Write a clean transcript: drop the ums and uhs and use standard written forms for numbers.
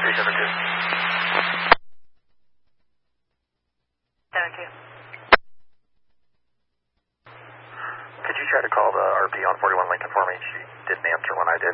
372. Thank you. Could you try to call the RP on 41 Lincoln for me? She didn't answer when I did.